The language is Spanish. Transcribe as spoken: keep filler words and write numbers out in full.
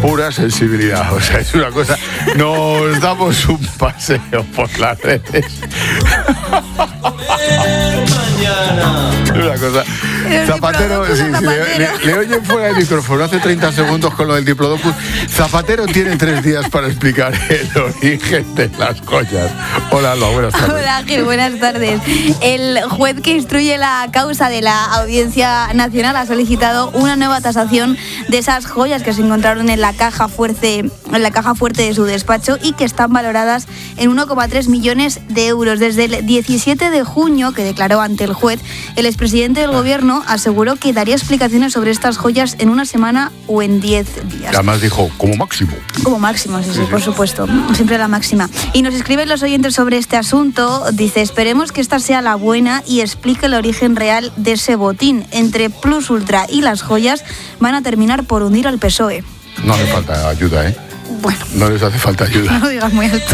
pura sensibilidad. O sea, es una cosa... Nos damos un paseo por las redes. Una cosa... Zapatero, sí, sí, le, le, le oyen fuera del micrófono hace treinta segundos con lo del Diplodocus. Zapatero tiene tres días para explicar el origen de las joyas. Hola, Alba, buenas tardes. Hola, Ángel, buenas tardes. El juez que instruye la causa de la Audiencia Nacional ha solicitado una nueva tasación de esas joyas que se encontraron en la caja fuerte, en la caja fuerte de su despacho y que están valoradas en uno coma tres millones de euros. Desde el diecisiete de junio, que declaró ante el juez, el expresidente del gobierno aseguró que daría explicaciones sobre estas joyas en una semana o en diez días. Además dijo, como máximo. Como máximo, sí, sí, sí, por supuesto. Siempre la máxima. Y nos escriben los oyentes sobre este asunto. Dice, esperemos que esta sea la buena y explique el origen real de ese botín. Entre Plus Ultra y las joyas van a terminar por hundir al P S O E. No hace falta ayuda, ¿eh? Bueno. No les hace falta ayuda. No lo digas muy alto.